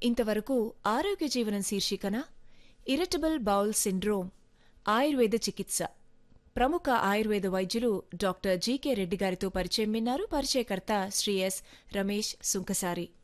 ఇంతవరకు ఆరోగ్య జీవనం శీర్షికన ఇరిటబుల్ బౌల్ సిండ్రోమ్ ఆయుర్వేద చికిత్స ప్రముఖ ఆయుర్వేద వైద్యులు డాక్టర్ జీకే రెడ్డి గారితో పరిచయం విన్నారు. పరిచయకర్త శ్రీ ఎస్ రమేష్ సుంకసారి.